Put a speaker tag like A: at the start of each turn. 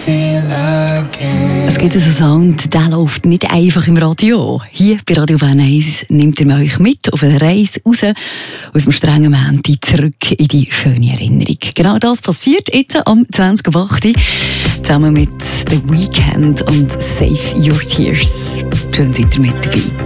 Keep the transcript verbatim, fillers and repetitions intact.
A: Es gibt einen Sound, der läuft nicht einfach im Radio. Hier bei Radio Bern eins nimmt er euch mit auf eine Reise raus aus dem strengen Montag zurück in die schöne Erinnerung. Genau das passiert jetzt am zwanzig Uhr acht zusammen mit The Weeknd und Save Your Tears. Schön seid ihr mit dabei.